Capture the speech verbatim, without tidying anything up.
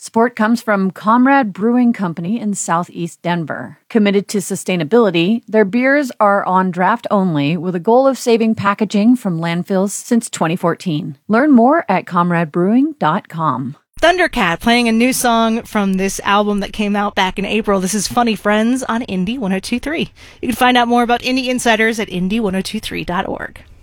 Support comes from Comrade Brewing Company in Southeast Denver. Committed to sustainability, their beers are on draft only with a goal of saving packaging from landfills since twenty fourteen. Learn more at comrade brewing dot com. Thundercat playing a new song from this album that came out back in April. This is Funny Friends on Indie ten twenty-three. You can find out more about Indie Insiders at indie ten twenty-three dot org.